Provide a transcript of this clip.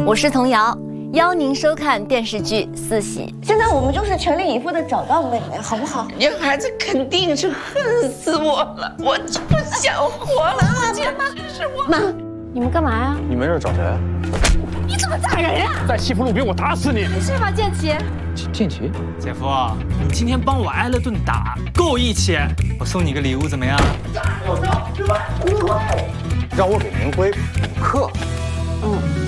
我是童瑶，邀您收看电视剧《四喜》。 现在我们就是全力以赴的找到妹妹，好不好？ 你孩子肯定是恨死我了，我就不想活了。妈，是我。 妈，你们干嘛呀？ 你没事找谁啊？ 你怎么打人啊？ 在西服路边我打死你！ 没事吧，建奇？ 建奇， 姐夫，你今天帮我挨了顿打，够义气。我送你个礼物怎么样？ 让我给明辉补课。 嗯。